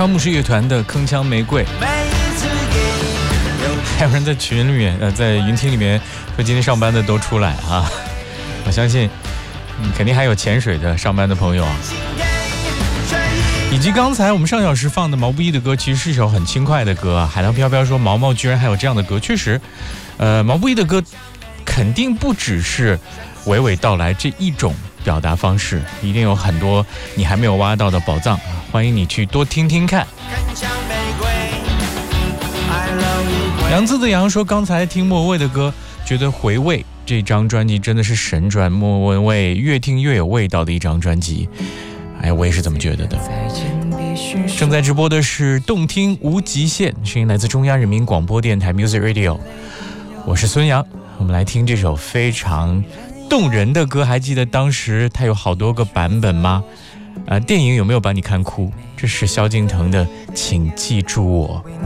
康木氏乐团的《铿锵玫瑰》。还有人在群里面，在云听里面说今天上班的都出来啊！我相信，肯定还有潜水的上班的朋友啊。以及刚才我们上小时放的毛不易的歌，其实是一首很轻快的歌啊。海浪飘飘说毛毛居然还有这样的歌，确实，毛不易的歌肯定不只是娓娓道来这一种表达方式，一定有很多你还没有挖到的宝藏，欢迎你去多听听看。杨字的杨说，刚才听莫文蔚的歌，觉得回味这张专辑真的是神专，莫文蔚越听越有味道的一张专辑。哎，我也是这么觉得的。正在直播的是动听无极限，声音来自中央人民广播电台 Music Radio， 我是孙杨。我们来听这首非常动人的歌，还记得当时它有好多个版本吗？电影有没有把你看哭？这是萧敬腾的《请记住我》。